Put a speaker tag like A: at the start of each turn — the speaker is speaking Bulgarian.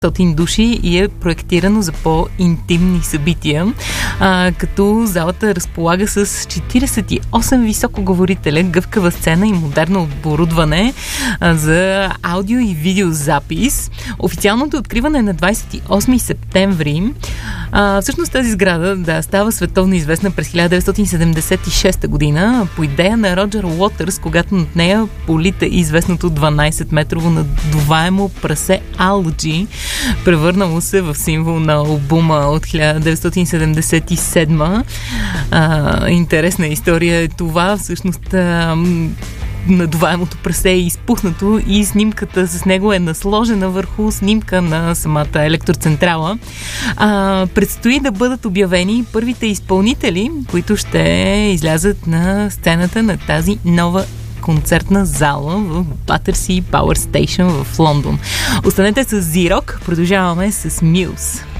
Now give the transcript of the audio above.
A: 500 души и е проектирано за по-интимни събития, като залата разполага с 48 високоговорителя, гъвкава сцена и модерно оборудване за аудио и видеозапис. Официалното откриване е на 28 септември. Всъщност тази сграда става световно известна през 1976 година по идея на Роджер Уотърс, когато над нея полита известното 12-метрово надуваемо прасе Алджи, превърнало се в символ на албума от 1977. Интересна история е това. Всъщност надуваемото прасе е изпуснато и снимката с него е насложена върху снимка на самата електроцентрала. Предстои да бъдат обявени първите изпълнители, които ще излязат на сцената на тази нова концертна зала в Battersea Power Station в Лондон. Останете с Z-Rock, продължаваме с Muse.